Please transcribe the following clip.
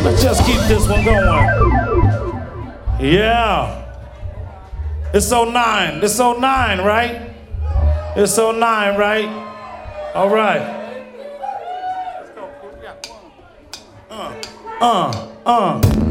Let's just keep this one going. Yeah. It's 09. It's 09, right? It's 09, right? All right. Let's go.